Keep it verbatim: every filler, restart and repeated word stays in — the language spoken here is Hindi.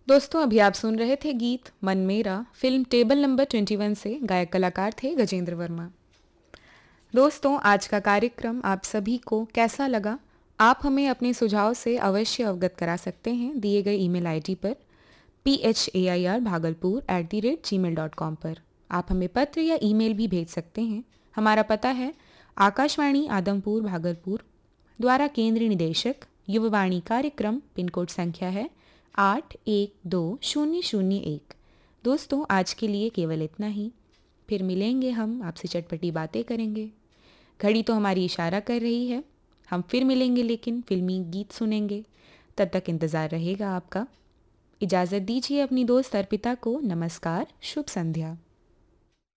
दोस्तों अभी आप सुन रहे थे गीत मन मेरा फिल्म टेबल नंबर इक्कीस से। गायक कलाकार थे गजेंद्र वर्मा। दोस्तों आज का कार्यक्रम आप सभी को कैसा लगा, आप हमें अपने सुझाव से अवश्य अवगत करा सकते हैं दिए गए ईमेल आईडी पर P H A I R Bhagalpur at the rate ji mail dot com पर। आप हमें पत्र या ईमेल भी भेज सकते हैं। हमारा पता है आकाशवाणी आदमपुर भागलपुर द्वारा केंद्रीय निदेशक युववाणी कार्यक्रम, पिन कोड संख्या है आठ एक दो शून्य शून्य एक। दोस्तों आज के लिए केवल इतना ही, फिर मिलेंगे हम, आपसे चटपटी बातें करेंगे। घड़ी तो हमारी इशारा कर रही है, हम फिर मिलेंगे लेकिन फिल्मी गीत सुनेंगे। तब तक इंतज़ार रहेगा आपका। इजाज़त दीजिए अपनी दोस्त अर्पिता को। नमस्कार, शुभ संध्या।